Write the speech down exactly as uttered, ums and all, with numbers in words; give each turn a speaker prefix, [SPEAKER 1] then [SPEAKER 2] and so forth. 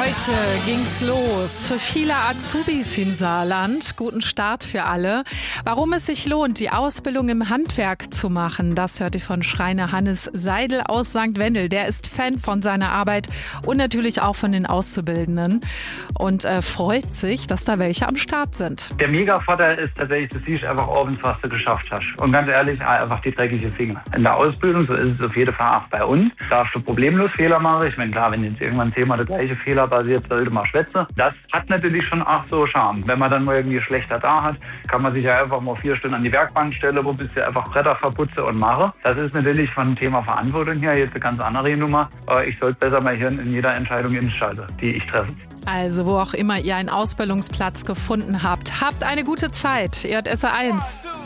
[SPEAKER 1] Heute ging's los für viele Azubis im Saarland. Guten Start für alle. Warum es sich lohnt, die Ausbildung im Handwerk zu machen, das hört ihr von Schreiner Hannes Seidel aus Sankt Wendel. Der ist Fan von seiner Arbeit und natürlich auch von den Auszubildenden und äh, freut sich, dass da welche am Start sind.
[SPEAKER 2] Der Mega-Vorteil ist tatsächlich, du siehst einfach abends, was du geschafft hast. Und ganz ehrlich, einfach die dreckige Finger. In der Ausbildung, so ist es auf jeden Fall auch bei uns, darfst du problemlos Fehler machen. Ich meine, klar, wenn jetzt irgendwann ein Thema der gleiche Fehler basiert, sollte man schwätzen. Das hat natürlich schon auch so Charme. Wenn man dann mal irgendwie schlechter da hat, kann man sich ja einfach mal vier Stunden an die Werkbank stellen, wo bist du einfach Bretter verputze und mache. Das ist natürlich von Thema Verantwortung her jetzt eine ganz andere Nummer. Aber ich sollte besser mal Hirn in jeder Entscheidung inschalten, die ich treffe.
[SPEAKER 1] Also wo auch immer ihr einen Ausbildungsplatz gefunden habt, habt eine gute Zeit. Ihr hört S R eins.